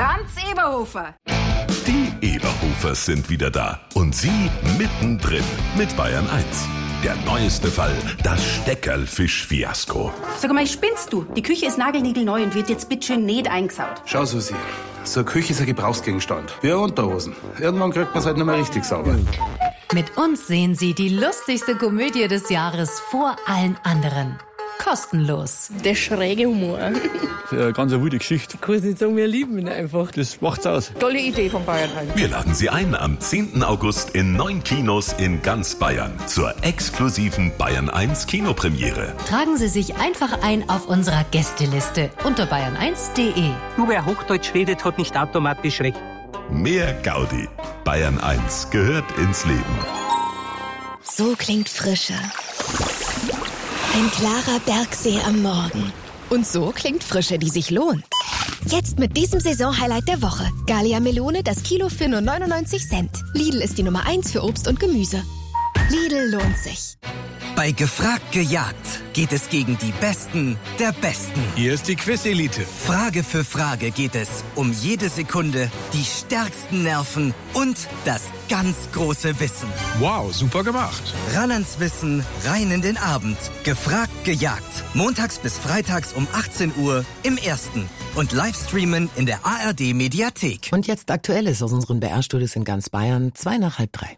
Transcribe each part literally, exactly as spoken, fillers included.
Franz Eberhofer. Die Eberhofers sind wieder da. Und sie mittendrin mit Bayern eins. Der neueste Fall, das Steckerlfisch-Fiasko. Sag mal, spinnst du? Die Küche ist nagelniegelneu und wird jetzt bitteschön nicht eingesaut. Schau, Susi, so eine Küche ist ein Gebrauchsgegenstand. Wie Unterhosen. Irgendwann kriegt man es halt nicht mehr richtig sauber. Mit uns sehen Sie die lustigste Komödie des Jahres vor allen anderen. Kostenlos. Der schräge Humor. Eine ganz wilde Geschichte. Ich kann es nicht sagen, wir lieben ihn einfach. Das macht's aus. Tolle Idee von Bayern eins. Wir laden Sie ein am zehnten August in neun Kinos in ganz Bayern zur exklusiven Bayern eins Kinopremiere. Tragen Sie sich einfach ein auf unserer Gästeliste unter bayern eins punkt de. Nur wer Hochdeutsch redet, hat nicht automatisch recht. Mehr Gaudi. Bayern eins gehört ins Leben. So klingt Frische. Ein klarer Bergsee am Morgen. Und so klingt Frische, die sich lohnt. Jetzt mit diesem Saisonhighlight der Woche. Gallia Melone, das Kilo für nur neunundneunzig Cent. Lidl ist die Nummer eins für Obst und Gemüse. Lidl lohnt sich. Bei Gefragt gejagt geht es gegen die Besten der Besten. Hier ist die Quiz-Elite. Frage für Frage geht es um jede Sekunde, die stärksten Nerven und das ganz große Wissen. Wow, super gemacht. Ran ans Wissen, rein in den Abend. Gefragt gejagt. Montags bis freitags um achtzehn Uhr im Ersten. Und Livestreamen in der A R D-Mediathek. Und jetzt Aktuelles aus unseren B R-Studios in ganz Bayern, zwei nach halb drei.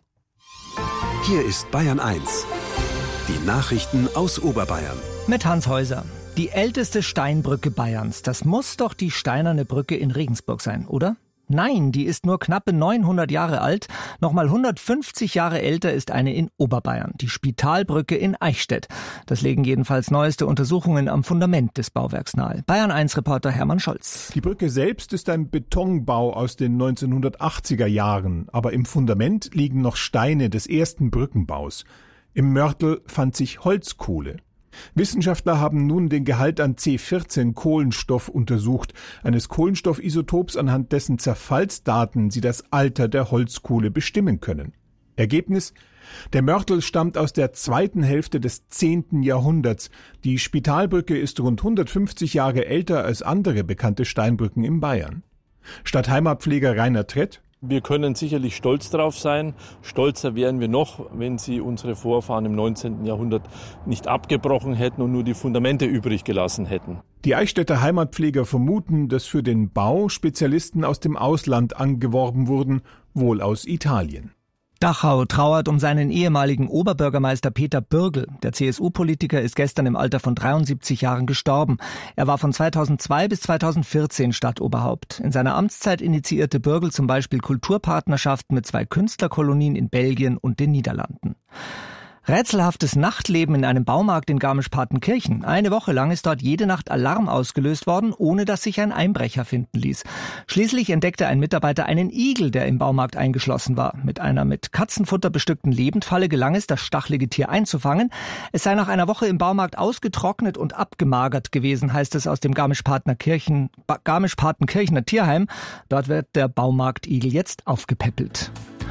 Hier ist Bayern eins. Die Nachrichten aus Oberbayern. Mit Hans Häuser. Die älteste Steinbrücke Bayerns. Das muss doch die Steinerne Brücke in Regensburg sein, oder? Nein, die ist nur knappe neunhundert Jahre alt. Nochmal hundertfünfzig Jahre älter ist eine in Oberbayern, die Spitalbrücke in Eichstätt. Das legen jedenfalls neueste Untersuchungen am Fundament des Bauwerks nahe. Bayern eins Reporter Hermann Scholz. Die Brücke selbst ist ein Betonbau aus den neunzehnhundertachtziger Jahren, aber im Fundament liegen noch Steine des ersten Brückenbaus. Im Mörtel fand sich Holzkohle. Wissenschaftler haben nun den Gehalt an C vierzehn Kohlenstoff untersucht, eines Kohlenstoffisotops, anhand dessen Zerfallsdaten sie das Alter der Holzkohle bestimmen können. Ergebnis: Der Mörtel stammt aus der zweiten Hälfte des zehnten Jahrhunderts. Die Spitalbrücke ist rund hundertfünfzig Jahre älter als andere bekannte Steinbrücken in Bayern. Stadtheimatpfleger Rainer Trett: Wir können sicherlich stolz drauf sein. Stolzer wären wir noch, wenn sie unsere Vorfahren im neunzehnten Jahrhundert nicht abgebrochen hätten und nur die Fundamente übrig gelassen hätten. Die Eichstätter Heimatpfleger vermuten, dass für den Bau Spezialisten aus dem Ausland angeworben wurden, wohl aus Italien. Dachau trauert um seinen ehemaligen Oberbürgermeister Peter Bürgl. Der C S U-Politiker ist gestern im Alter von dreiundsiebzig Jahren gestorben. Er war von zweitausendzwei bis zweitausendvierzehn Stadtoberhaupt. In seiner Amtszeit initiierte Bürgl zum Beispiel Kulturpartnerschaften mit zwei Künstlerkolonien in Belgien und den Niederlanden. Rätselhaftes Nachtleben in einem Baumarkt in Garmisch-Partenkirchen. Eine Woche lang ist dort jede Nacht Alarm ausgelöst worden, ohne dass sich ein Einbrecher finden ließ. Schließlich entdeckte ein Mitarbeiter einen Igel, der im Baumarkt eingeschlossen war. Mit einer mit Katzenfutter bestückten Lebendfalle gelang es, das stachelige Tier einzufangen. Es sei nach einer Woche im Baumarkt ausgetrocknet und abgemagert gewesen, heißt es aus dem Garmisch-Partenkirchen, Garmisch-Partenkirchener Tierheim. Dort wird der Baumarktigel jetzt aufgepäppelt.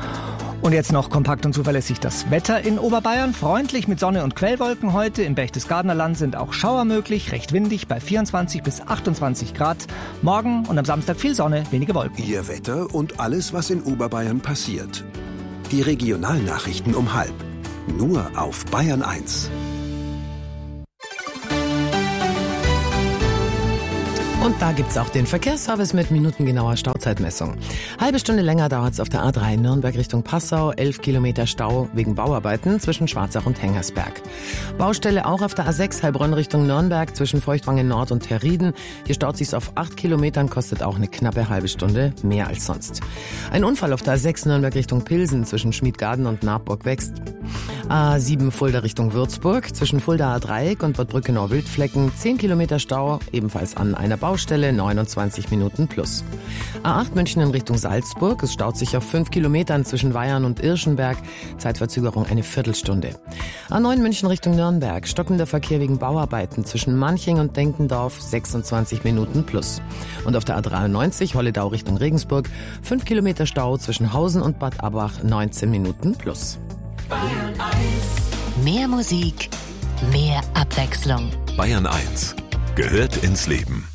Und jetzt noch kompakt und zuverlässig das Wetter in Oberbayern. Freundlich mit Sonne und Quellwolken heute. Im Berchtesgadener Land sind auch Schauer möglich. Recht windig bei vierundzwanzig bis achtundzwanzig Grad. Morgen und am Samstag viel Sonne, wenige Wolken. Ihr Wetter und alles, was in Oberbayern passiert. Die Regionalnachrichten um halb. Nur auf Bayern eins. Und da gibt's auch den Verkehrsservice mit minutengenauer Stauzeitmessung. Halbe Stunde länger dauert's auf der A drei Nürnberg Richtung Passau. elf Kilometer Stau wegen Bauarbeiten zwischen Schwarzach und Hengersberg. Baustelle auch auf der A sechs Heilbronn Richtung Nürnberg zwischen Feuchtwangen Nord und Herrieden. Hier staut sich's auf acht Kilometern, kostet auch eine knappe halbe Stunde mehr als sonst. Ein Unfall auf der A sechs Nürnberg Richtung Pilsen zwischen Schmiedgarden und Nabburg-Wächst. A sieben Fulda Richtung Würzburg zwischen Fuldaer Dreieck und Bad Brückenau-Wildflecken. zehn Kilometer Stau, ebenfalls an einer Baustelle, neunundzwanzig Minuten plus. A acht München in Richtung Salzburg. Es staut sich auf fünf Kilometern zwischen Weyern und Irschenberg. Zeitverzögerung eine Viertelstunde. A neun München Richtung Nürnberg. Stockender Verkehr wegen Bauarbeiten zwischen Manching und Denkendorf. sechsundzwanzig Minuten plus. Und auf der A dreiundneunzig Holledau Richtung Regensburg. fünf Kilometer Stau zwischen Hausen und Bad Abbach. neunzehn Minuten plus. Bayern eins. Mehr Musik, mehr Abwechslung. Bayern eins gehört ins Leben.